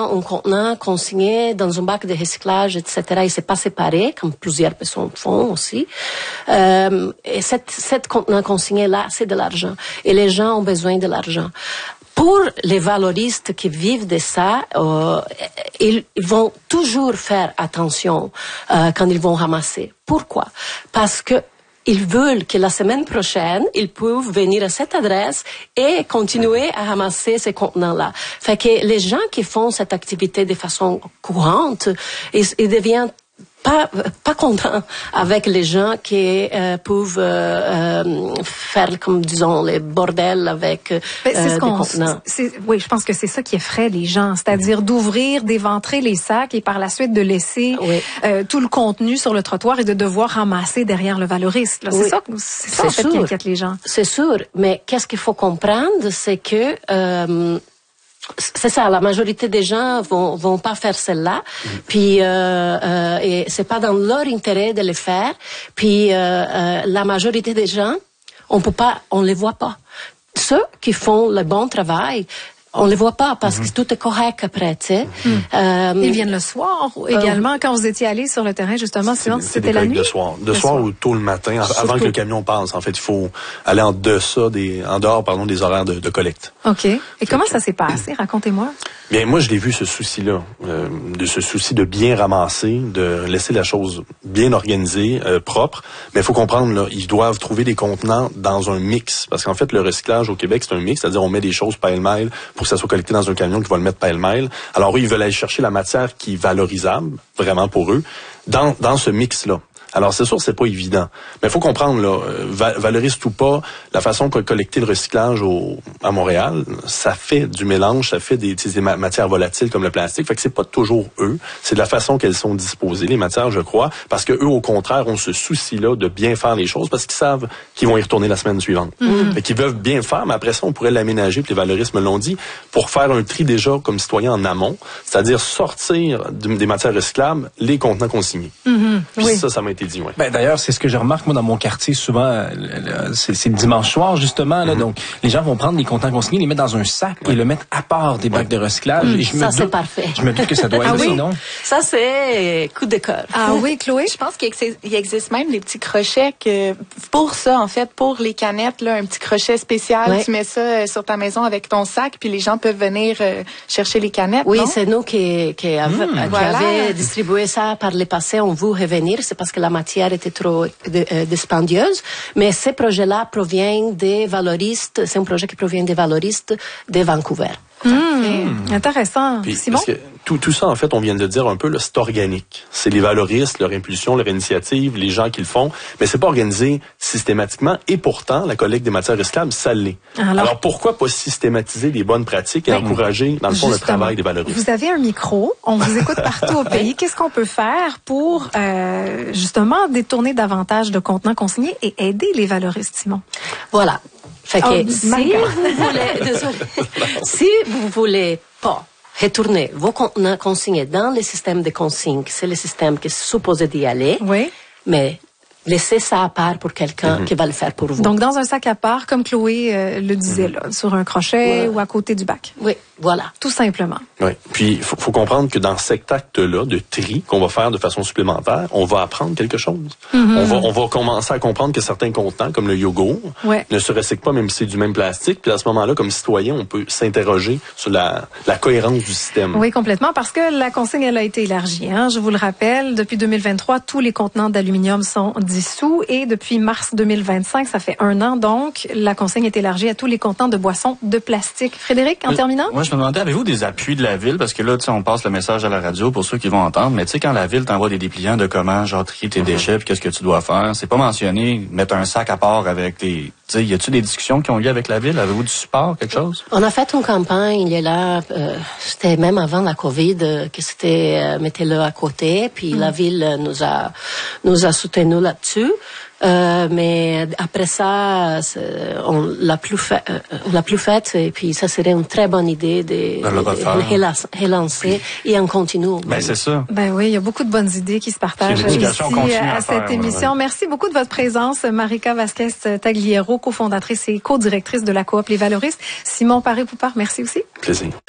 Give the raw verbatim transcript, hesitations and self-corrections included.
prend un contenant consigné dans un bac de recyclage, et cetera, et c'est pas séparé, comme plusieurs personnes font aussi. Euh, et cette, cette contenant consigné-là, c'est de l'argent. Et les gens ont besoin de l'argent. Pour les valoristes qui vivent de ça, euh, ils, ils vont toujours faire attention euh, quand ils vont ramasser. Pourquoi? Parce que ils veulent que la semaine prochaine, ils peuvent venir à cette adresse et continuer à ramasser ces contenants-là. Fait que les gens qui font cette activité de façon courante, ils, ils deviennent pas pas contents avec les gens qui euh, peuvent euh, euh, faire, comme disons, les bordels avec euh, ben, c'est ce des qu'on, contenants. C'est, oui, je pense que c'est ça qui effraie les gens, c'est-à-dire d'ouvrir, d'éventrer les sacs et par la suite de laisser oui. euh, tout le contenu sur le trottoir et de devoir ramasser derrière le valoriste. Là. Oui. C'est ça, c'est ça c'est en fait, qui inquiète les gens. C'est sûr, mais qu'est-ce qu'il faut comprendre, c'est que euh, c'est ça, la majorité des gens vont vont pas faire celle-là, mmh. puis euh, euh, et c'est pas dans leur intérêt de le faire, puis euh, euh, la majorité des gens, on peut pas, on les voit pas. Ceux qui font le bon travail, on les voit pas parce mm-hmm. que tout est correct après, tu sais. Mm. Euh, Ils viennent le soir également euh, quand vous étiez allé sur le terrain justement. Sinon, c'est c'était la nuit. De soir, de soir, soir ou tôt le matin, avant Surtout. que le camion passe. En fait, il faut aller en deçà des, en dehors, pardon, des horaires de, de collecte. Ok. Et fait comment que, ça s'est passé? Racontez-moi. Bien, moi, je l'ai vu ce souci-là, euh, de ce souci de bien ramasser, de laisser la chose bien organisée, euh, propre. Mais il faut comprendre, là, ils doivent trouver des contenants dans un mix, parce qu'en fait, le recyclage au Québec, c'est un mix, c'est-à-dire on met des choses pêle-mêle pour que ça soit collecté dans un camion qui va le mettre pêle-mêle. Alors eux, ils veulent aller chercher la matière qui est valorisable, vraiment pour eux, dans dans ce mix-là. Alors, c'est sûr, c'est pas évident. Mais il faut comprendre, là, valoriste ou pas, la façon que collecter le recyclage au, à Montréal, ça fait du mélange, ça fait des, des matières volatiles comme le plastique. Fait que c'est pas toujours eux. C'est de la façon qu'elles sont disposées, les matières, je crois. Parce que eux, au contraire, ont ce souci-là de bien faire les choses parce qu'ils savent qu'ils vont y retourner la semaine suivante. Mm-hmm. Fait qu'ils veulent bien faire, mais après ça, on pourrait l'aménager, puis les valoristes me l'ont dit, pour faire un tri déjà comme citoyen en amont, c'est-à-dire sortir des matières recyclables les contenants consignés. Mm-hmm. Puis oui. ça, ça m'a été dit, ouais. Ben, d'ailleurs, c'est ce que je remarque, moi, dans mon quartier, souvent, c'est, c'est le dimanche soir, justement, là, mm-hmm. donc, les gens vont prendre les contenants consignés, les mettre dans un sac ouais. et le mettre à part des bacs de recyclage. Mmh, et je ça, me c'est doute, parfait. Je me doute que ça doit être ah ça, oui. non? Ça, c'est coup de cœur. Ah oui, Chloé? Je pense qu'il existe, il existe même des petits crochets que, pour ça, en fait, pour les canettes, là, un petit crochet spécial, ouais. tu mets ça sur ta maison avec ton sac, puis les gens peuvent venir euh, chercher les canettes, Oui, non? c'est nous qui, qui, av- mmh, qui voilà. avait distribué ça par le passé. On veut revenir, c'est parce que la matière était trop de, euh, dispendieuse. Mais ces projets-là proviennent des valoristes. C'est un projet qui provient des valoristes de Vancouver. Mmh, mmh. Intéressant. Puis, Simon? Parce que tout, tout ça, en fait, on vient de le dire un peu, là, c'est organique. C'est les valoristes, leur impulsion, leur initiative, les gens qui le font, mais c'est pas organisé systématiquement. Et pourtant, la collecte des matières recyclables, ça l'est. Alors, Alors pourquoi pas systématiser les bonnes pratiques et ben, encourager, dans le fond, justement, le travail des valoristes? Vous avez un micro, on vous écoute partout au pays. Qu'est-ce qu'on peut faire pour, euh, justement, détourner davantage de contenants consignés et aider les valoristes, Simon? Voilà. Fait que oh, si vous voulez, désolé, si vous voulez pas retourner vos contenants consignés dans le système de consigne, c'est le système qui est supposé d'y aller, oui. mais laissez ça à part pour quelqu'un mm-hmm. qui va le faire pour vous. Donc, dans un sac à part, comme Chloé euh, le disait, mm-hmm. là, sur un crochet ouais. ou à côté du bac. Oui, voilà. Tout simplement. Oui. Puis, il faut, faut comprendre que dans cet acte-là de tri qu'on va faire de façon supplémentaire, on va apprendre quelque chose. Mm-hmm. On va, on va commencer à comprendre que certains contenants, comme le yogourt, ouais. ne se recyclent pas même si c'est du même plastique. Puis, à ce moment-là, comme citoyen, on peut s'interroger sur la, la cohérence du système. Oui, complètement, parce que la consigne, elle a été élargie. Hein? Je vous le rappelle, depuis deux mille vingt-trois, tous les contenants d'aluminium sont dissous et depuis mars deux mille vingt-cinq, ça fait un an donc, la consigne est élargie à tous les contenants de boissons de plastique. Frédéric, en Mais, terminant? Moi, je me demandais, avez-vous des appuis de la ville? Parce que là, tu sais, on passe le message à la radio pour ceux qui vont entendre, mais tu sais, quand la ville t'envoie des dépliants de comment, genre, trier tes mm-hmm. déchets, puis qu'est-ce que tu dois faire, c'est pas mentionné, mettre un sac à part avec tes... Tu sais, y a-tu des discussions qui ont lieu avec la ville? Avez-vous du support, quelque chose? On a fait une campagne, il y a là, euh, c'était même avant la COVID, euh, que c'était, euh, mettez-le à côté, puis mm. la ville nous a, nous a soutenus là-dessus. Euh, mais après ça, on l'a plus fait, euh, on l'a plus fait, et puis ça serait une très bonne idée de, de, de relancer et on continue. Ben c'est ça. Ben oui, il y a beaucoup de bonnes idées qui se partagent ici à, à cette faire, émission. Ouais. Merci beaucoup de votre présence, Marika Vasquez-Tagliero, cofondatrice et co-directrice de la coop Les Valoristes. Simon Paré-Poupard, merci aussi. Plaisir.